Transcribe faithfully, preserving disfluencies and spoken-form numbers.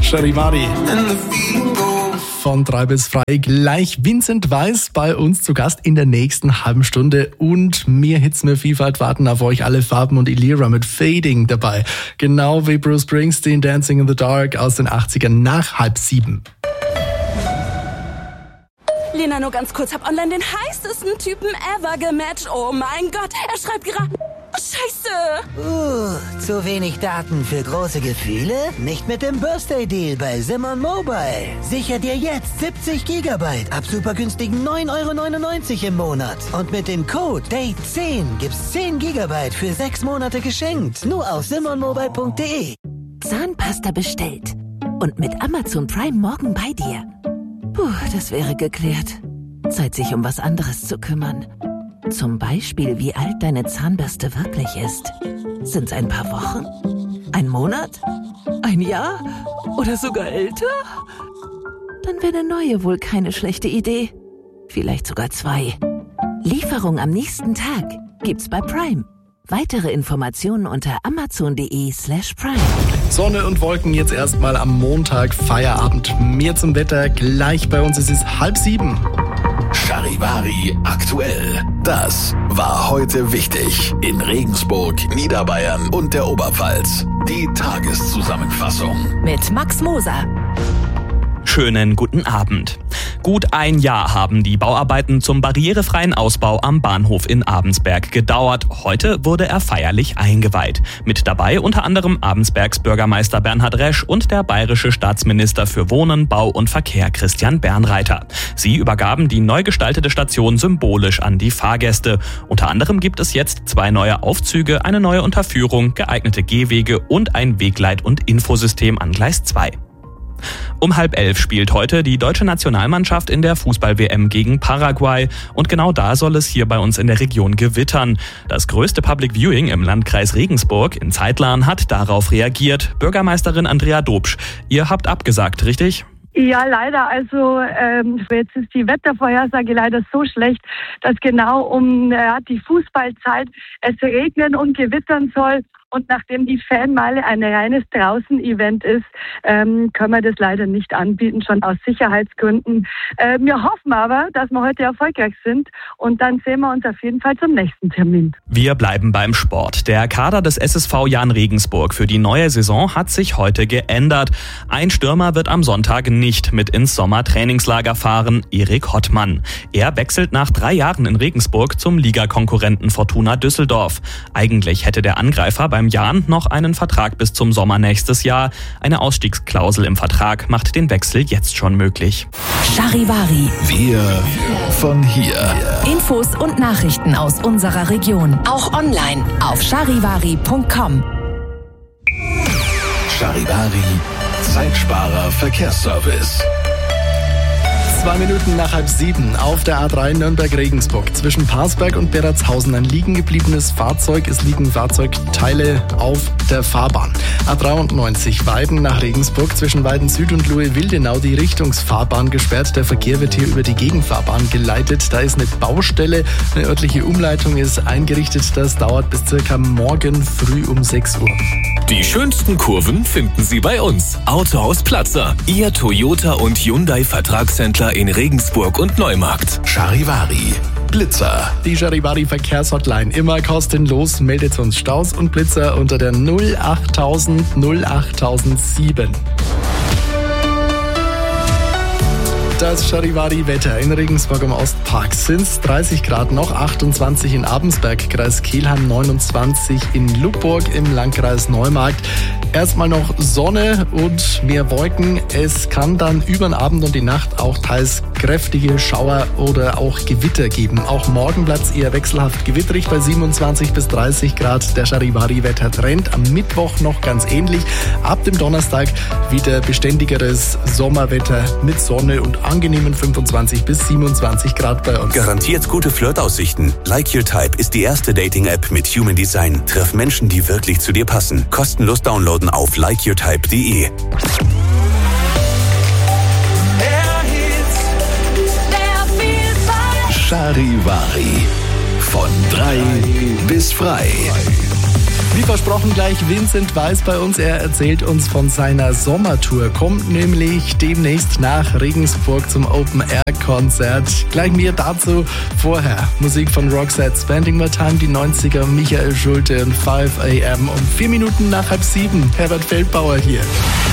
Charivari. Von drei bis frei. Gleich Vincent Weiss bei uns zu Gast in der nächsten halben Stunde. Und mehr Hits, mehr Vielfalt warten auf euch. Alle Farben und Illyra mit Fading dabei. Genau wie Bruce Springsteen, Dancing in the Dark aus den achtzigern nach halb sieben. Lena, nur ganz kurz. Hab online den heißesten Typen ever gematcht. Oh mein Gott, er schreibt gerade... Oh, Scheiße! Uh, zu wenig Daten für große Gefühle? Nicht mit dem Birthday-Deal bei Simon Mobile. Sicher dir jetzt siebzig Gigabyte ab super günstigen neun Euro neunundneunzig im Monat. Und mit dem Code Date zehn gibt's zehn Gigabyte für sechs Monate geschenkt. Nur auf simon mobile punkt de. Zahnpasta bestellt. Und mit Amazon Prime morgen bei dir. Puh, das wäre geklärt. Zeit, sich um was anderes zu kümmern. Zum Beispiel, wie alt deine Zahnbürste wirklich ist. Sind's ein paar Wochen? Ein Monat? Ein Jahr? Oder sogar älter? Dann wäre eine neue wohl keine schlechte Idee. Vielleicht sogar zwei. Lieferung am nächsten Tag gibt's bei Prime. Weitere Informationen unter amazon.de slash prime. Sonne und Wolken jetzt erstmal am Montag, Feierabend. Mehr zum Wetter gleich bei uns. Es ist halb sieben. Charivari aktuell. Das war heute wichtig in Regensburg, Niederbayern und der Oberpfalz. Die Tageszusammenfassung Mit Max Moser. Schönen guten Abend. Gut ein Jahr haben die Bauarbeiten zum barrierefreien Ausbau am Bahnhof in Abensberg gedauert. Heute wurde er feierlich eingeweiht. Mit dabei unter anderem Abensbergs Bürgermeister Bernhard Resch und der bayerische Staatsminister für Wohnen, Bau und Verkehr Christian Bernreiter. Sie übergaben die neu gestaltete Station symbolisch an die Fahrgäste. Unter anderem gibt es jetzt zwei neue Aufzüge, eine neue Unterführung, geeignete Gehwege und ein Wegleit- und Infosystem an Gleis zwei. Um halb elf spielt heute die deutsche Nationalmannschaft in der Fußball-W M gegen Paraguay und genau da soll es hier bei uns in der Region gewittern. Das größte Public Viewing im Landkreis Regensburg in Zeitlern hat darauf reagiert. Bürgermeisterin Andrea Dobsch, ihr habt abgesagt, richtig? Ja, leider. Also ähm, jetzt ist die Wettervorhersage leider so schlecht, dass genau um ja, die Fußballzeit es regnen und gewittern soll. Und nachdem die Fanmeile ein reines Draußen-Event ist, ähm, können wir das leider nicht anbieten, schon aus Sicherheitsgründen. Äh, wir hoffen aber, dass wir heute erfolgreich sind und dann sehen wir uns auf jeden Fall zum nächsten Termin. Wir bleiben beim Sport. Der Kader des S S V Jahn Regensburg für die neue Saison hat sich heute geändert. Ein Stürmer wird am Sonntag nicht mit ins Sommertrainingslager fahren, Erik Hottmann. Er wechselt nach drei Jahren in Regensburg zum Ligakonkurrenten Fortuna Düsseldorf. Eigentlich hätte der Angreifer beim Jahn noch einen Vertrag bis zum Sommer nächstes Jahr. Eine Ausstiegsklausel im Vertrag macht den Wechsel jetzt schon möglich. Charivari. Wir von hier. Infos und Nachrichten aus unserer Region. Auch online auf charivari punkt com. Charivari, Zeitsparer Verkehrsservice. Zwei Minuten nach halb sieben auf der A drei Nürnberg-Regensburg. Zwischen Parsberg und Beratshausen ein liegen gebliebenes Fahrzeug. Es liegen Fahrzeugteile auf der Fahrbahn. A dreiundneunzig Weiden nach Regensburg. Zwischen Weiden Süd und Lohe-Wildenau die Richtungsfahrbahn gesperrt. Der Verkehr wird hier über die Gegenfahrbahn geleitet. Da ist eine Baustelle. Eine örtliche Umleitung ist eingerichtet. Das dauert bis circa morgen früh um sechs Uhr. Die schönsten Kurven finden Sie bei uns. Autohaus Platzer. Ihr Toyota und Hyundai Vertragshändler in Regensburg und Neumarkt. Charivari, Blitzer. Die Charivari Verkehrshotline immer kostenlos. Meldet uns Staus und Blitzer unter der null achttausend null achttausendsieben. Das Charivari-Wetter in Regensburg am Ostpark sind es dreißig Grad noch, achtundzwanzig in Abensberg, Kreis Kelheim, neunundzwanzig in Lubburg im Landkreis Neumarkt. Erstmal noch Sonne und mehr Wolken. Es kann dann über den Abend und die Nacht auch teils kräftige Schauer oder auch Gewitter geben. Auch morgen bleibt es eher wechselhaft gewitterig bei siebenundzwanzig bis dreißig Grad. Der Charivari-Wettertrend am Mittwoch noch ganz ähnlich. Ab dem Donnerstag wieder beständigeres Sommerwetter mit Sonne und angenehmen fünfundzwanzig bis siebenundzwanzig Grad bei uns. Garantiert gute Flirtaussichten. Like Your Type ist die erste Dating-App mit Human Design. Triff Menschen, die wirklich zu dir passen. Kostenlos downloaden auf like your type punkt de. Charivari. Von drei bis frei. Wie versprochen gleich Vincent Weiss bei uns. Er erzählt uns von seiner Sommertour. Kommt nämlich demnächst nach Regensburg zum Open-Air-Konzert. Gleich mehr dazu. Vorher Musik von Roxette, Spending My Time, die neunziger, Michael Schulte und five a m um vier Minuten nach halb sieben. Herbert Feldbauer hier.